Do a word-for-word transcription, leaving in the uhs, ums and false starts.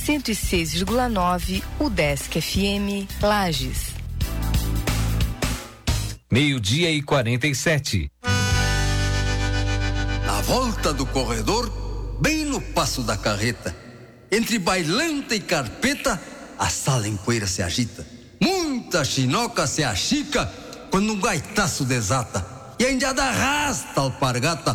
cento e seis vírgula nove, Udesc F M, Lages. Meio-dia e quarenta e sete. Na volta do corredor, bem no passo da carreta, entre bailanta e carpeta, a sala em poeira se agita. Muita chinoca se achica quando um gaitaço desata, e a indiada arrasta a alpargata